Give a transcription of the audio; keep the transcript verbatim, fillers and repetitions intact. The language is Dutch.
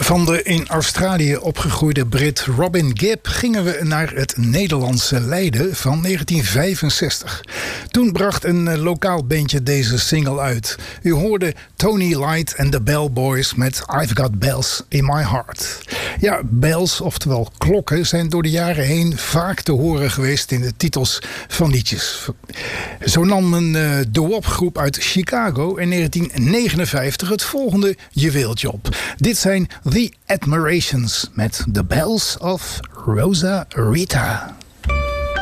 Van de in Australië opgegroeide Brit Robin Gibb gingen we naar het Nederlandse Leiden van negentien vijfenzestig. Toen bracht een lokaal bandje deze single uit. U hoorde Tony Light en de Bell Boys met I've Got Bells in My Heart. Ja, bells, oftewel klokken, zijn door de jaren heen vaak te horen geweest in de titels van liedjes. Zo nam een uh, doo-wop groep uit Chicago in negentien negenenvijftig het volgende juweeltje op. Dit zijn The Admirations met The Bells of Rosa Rita.